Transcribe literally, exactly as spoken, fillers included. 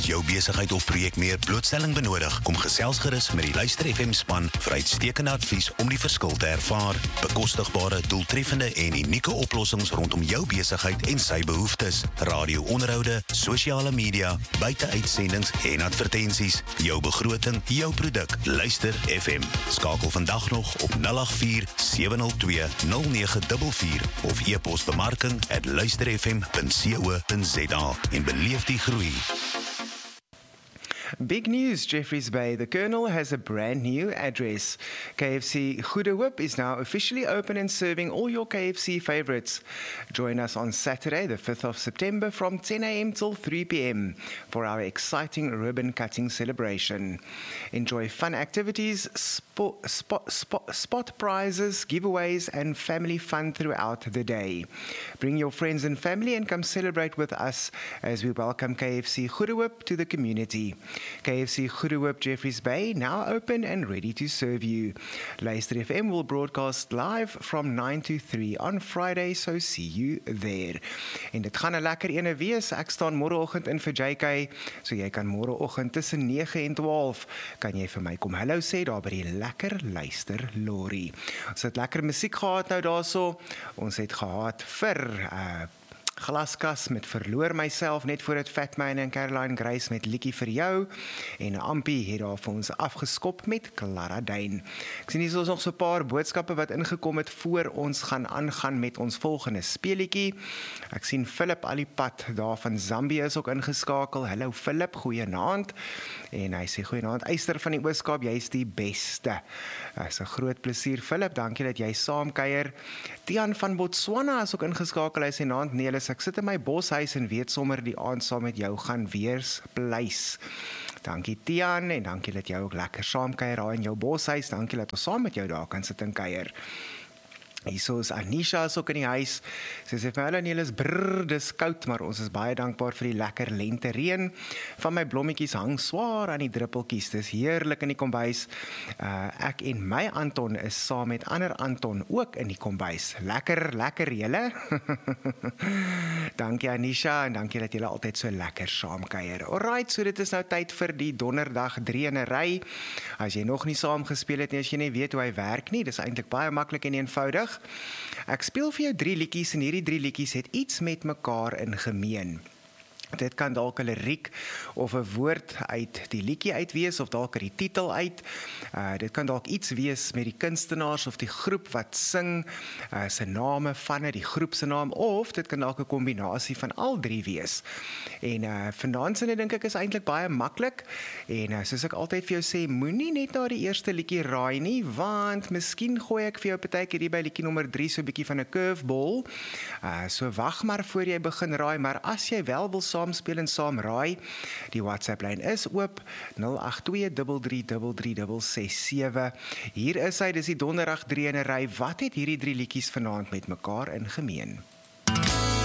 As jou besigheid of projek meer blootstelling benodig, kom gesels gerus met die Luister F M span vir uitstekende advies om die verskil te ervaar. Bekostigbare, doeltreffende en unieke oplossings rondom jou besigheid en sy behoeftes. Radio-onderhoude, sosiale media, buiteuitsendings en advertensies. Jou begroting, jou produk. Luister F M. Skakel vandag nog op nul agt vier sewe nul twee nul nege vier vier of e-pos bemarking at luisterfm punt co punt za en beleef die groei. Big news, Jeffreys Bay. The Colonel has a brand new address. K F C Goede Hoop is now officially open and serving all your K F C favorites. Join us on Saturday, the fifth of September from ten a m till three p m for our exciting ribbon cutting celebration. Enjoy fun activities, spot, spot, spot, spot prizes, giveaways and family fun throughout the day. Bring your friends and family and come celebrate with us as we welcome K F C Goede Hoop to the community. K F C Goede Hoop Jeffreys Bay, now open and ready to serve you. Luister F M will broadcast live from nine to three on Friday, so see you there. En dit gaan 'n lekker ene wees. Ek staan môreoggend in vir J K, so jy kan môreoggend tussen nege en twaalf kan jy vir my kom hallo sê daar by die lekker luister lorry. Ons het lekker musiek gehad nou daarso. Ons het gehad vir uh, Glaskas met Verloor Myself, net voor het Fatman en Caroline Grace met Liedjie vir jou, en Ampie het daar vir ons afgeskop met Clara Dane. Ek sien hier is nog so 'n paar boodskappe wat ingekom het voor ons gaan aangaan met ons volgende speelietjie. Ek sien Philip Alipad daar van Zambia is ook ingeskakel. Hallo Philip, goeienaand. En hy sê goeienaand, Eyster van die Ooskaap, jy is die beste. Dit is 'n groot plesier Philip, dankie dat jy saamkuier. Tian van Botswana is ook ingeskakel. Hy sê naand Nelis, ek sit in my boshuis en weet sommer die aand saam met jou gaan weers pleis. Dankie Tian en dankie dat jy ook lekker saamkuier daar in jou boshuis. Dankie dat ons saam met jou daar kan sit en kuier. Hierso is Anisha is ook in die huis. Sy sê vir hulle Nelis, brrr, dis koud, maar ons is baie dankbaar vir die lekker lente reën. Van my blommetjies hang swaar aan die druppeltjies. Dis heerlik in die kombuis. Uh, ek en my Anton is saam met ander Anton ook in die kombuis. Lekker, lekker julle. Dankie Anisha en dankie dat julle altyd so lekker saamkuier. Alright, so dit is nou tyd vir die donderdag drie in 'n ry. As jy nog nie saam gespeel het nie, as jy nie weet hoe hy werk nie, dis eintlik baie maklik en eenvoudig. Ek speel vir jou drie liedjies en hierdie drie liedjies het iets met mekaar in gemeen. Dit kan dalk 'n liriek of 'n woord uit die liedjie uit wees of dalk uit die titel uit. Uh, dit kan dalk iets wees met die kunstenaars of die groep wat sing, uh, se name van die groep se naam, of dit kan dalk 'n kombinasie van al drie wees. En uh, vanaand se dink ek is eintlik baie maklik en uh, soos ek altyd vir jou sê, moenie net na die eerste liedjie raai nie, want miskien gooi ek vir jou partykeer hier by liedjie nommer drie so 'n bietjie van 'n curveball. Uh, so wag maar voor jy begin raai, maar as jy wel wil saam speel en saam raai. Die WhatsApp-lyn is oop nul agt twee drie drie drie drie ses ses sewe. Hier is hy, dis die donderdag drie in 'n ry. Wat het hierdie drie liedjies vanaand met mekaar in gemeen?